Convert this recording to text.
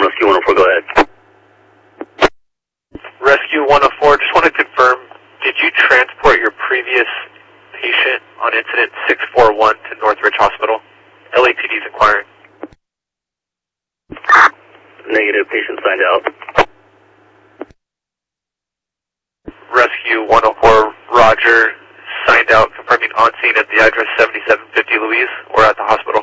Rescue 104, go ahead. Rescue 104, just want to confirm, did you transport your previous patient on incident 641 to Northridge Hospital? LAPD is inquiring. Negative, patient signed out. Rescue 104, Roger, signed out, confirming on scene at the address 7750 Louise, or at the hospital.